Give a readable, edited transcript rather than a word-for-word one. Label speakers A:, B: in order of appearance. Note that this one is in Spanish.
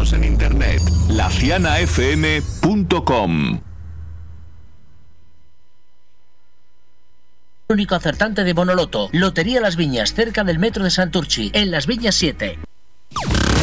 A: Síguenos en internet, lacianafm.com.
B: Único acertante de Bonoloto. Lotería Las Viñas, cerca del metro de Santurchi, en Las Viñas 7.